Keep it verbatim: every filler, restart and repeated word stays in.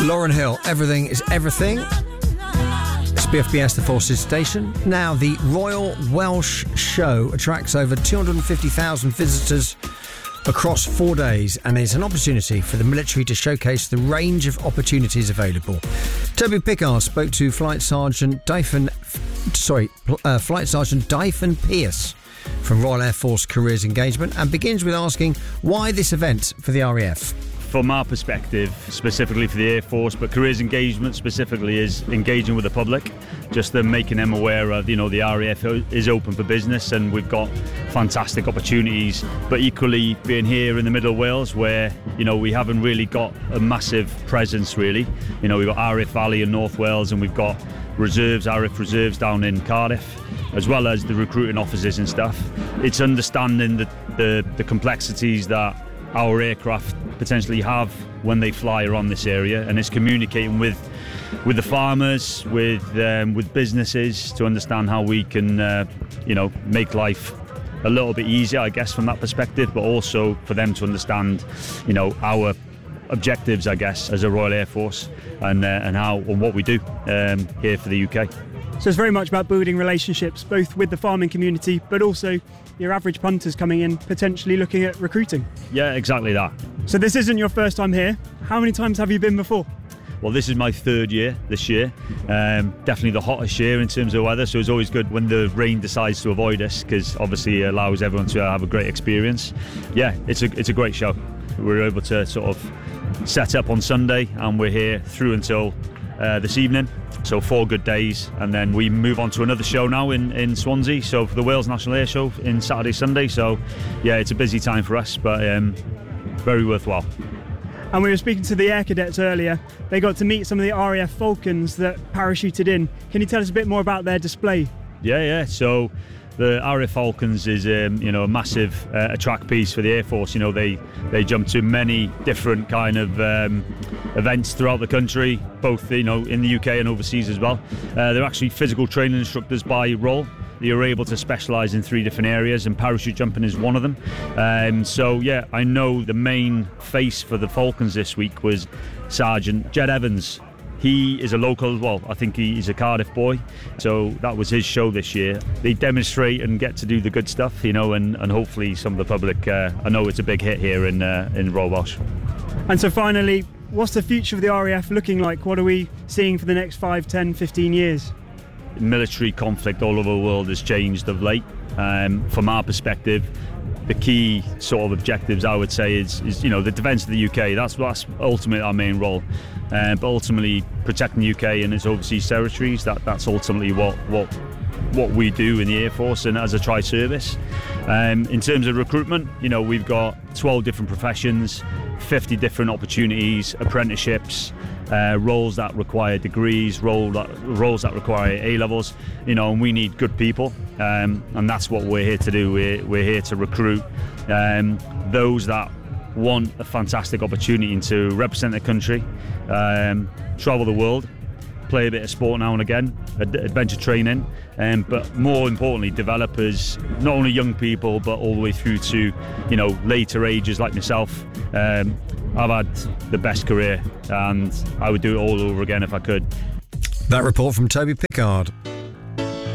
Lauryn Hill, Everything is Everything. It's B F B S, the Forces Station. Now, the Royal Welsh Show attracts over two hundred fifty thousand visitors across four days and is an opportunity for the military to showcase the range of opportunities available. Toby Pickard spoke to Flight Sergeant Dyphon, sorry, uh, Flight Sergeant Dyphon Pierce from Royal Air Force Careers Engagement and begins with asking why this event for the R A F. From our perspective, specifically for the Air Force, but careers engagement specifically is engaging with the public, just uh, making them aware of, you know, the R A F is open for business and we've got fantastic opportunities, but equally being here in the middle of Wales where, you know, we haven't really got a massive presence really. You know, we've got R A F Valley in North Wales and we've got reserves, R A F reserves down in Cardiff, as well as the recruiting offices and stuff. It's understanding the, the, the complexities that our aircraft potentially have when they fly around this area, and it's communicating with with the farmers, with um, with businesses to understand how we can uh, you know, make life a little bit easier, I guess, from that perspective, but also for them to understand, you know, our objectives, I guess, as a Royal Air Force and uh, and how and what we do um, here for the U K. So it's very much about building relationships, both with the farming community, but also your average punters coming in, potentially looking at recruiting. Yeah, exactly that. So this isn't your first time here. How many times have you been before? Well, this is my third year this year. Um, definitely the hottest year in terms of weather, so it's always good when the rain decides to avoid us, because obviously it allows everyone to have a great experience. Yeah, it's a it's a great show. We're able to sort of set up on Sunday and we're here through until uh, this evening. So four good days, and then we move on to another show now in, in Swansea, so for the Wales National Air Show in Saturday, Sunday. So yeah, it's a busy time for us, but um, very worthwhile. And we were speaking to the Air Cadets earlier. They got to meet some of the R A F Falcons that parachuted in. Can you tell us a bit more about their display? Yeah, yeah. So the R A F Falcons is um, you know, a massive uh, a track piece for the Air Force. You know, they they jump to many different kind of um, events throughout the country, both, you know, in the U K and overseas as well. Uh, they're actually physical training instructors by role. You're able to specialise in three different areas, and parachute jumping is one of them. Um, so yeah, I know the main face for the Falcons this week was Sergeant Jed Evans. He is a local, well, I think he's a Cardiff boy, so that was his show this year. They demonstrate and get to do the good stuff, you know, and, and hopefully some of the public, uh, I know it's a big hit here in uh, in Royal Welsh. And so finally, what's the future of the R A F looking like? What are we seeing for the next five, ten, fifteen years? Military conflict all over the world has changed of late. Um, from our perspective, the key sort of objectives, I would say, is, is you know, the defence of the U K. That's that's ultimately our main role. Uh, but ultimately protecting the U K and its overseas territories, that, that's ultimately what, what what we do in the Air Force and as a tri-service. Um, in terms of recruitment, you know, we've got twelve different professions, fifty different opportunities, apprenticeships, uh, roles that require degrees, role that, roles that require A-levels, you know, and we need good people, um, and that's what we're here to do. We're, we're here to recruit um, those that want a fantastic opportunity to represent their country, um, travel the world, play a bit of sport now and again, ad- adventure training, um, but more importantly, develop as not only young people but all the way through to, you know, later ages like myself. Um, I've had the best career and I would do it all over again if I could. That report from Toby Pickard.